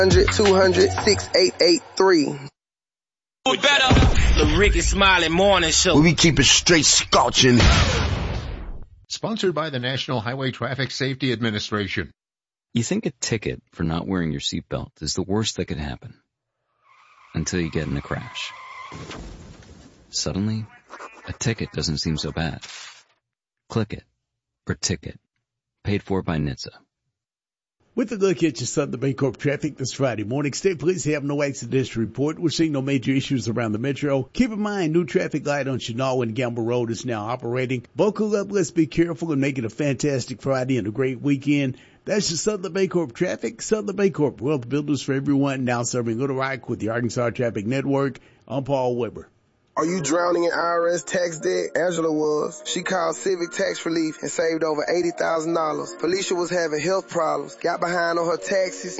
1-200-6883. The Ricky Smiley Morning Show. We keep it straight scorching. Sponsored by the National Highway Traffic Safety Administration. You think a ticket for not wearing your seatbelt is the worst that could happen. Until you get in a crash. Suddenly, a ticket doesn't seem so bad. Click it. Or ticket. Paid for by NHTSA. With a look at your Southern Bancorp traffic this Friday morning, state police have no accidents to report. We're seeing no major issues around the metro. Keep in mind, new traffic light on Chenal and Gamble Road is now operating. Buckle up, let's be careful and make it a fantastic Friday and a great weekend. That's your Southern Bancorp traffic. Southern Bancorp, wealth builders for everyone, now serving Little Rock with the Arkansas Traffic Network. I'm Paul Weber. Are you drowning in IRS tax debt? Angela was. She called Civic Tax Relief and saved over $80,000. Felicia was having health problems, got behind on her taxes,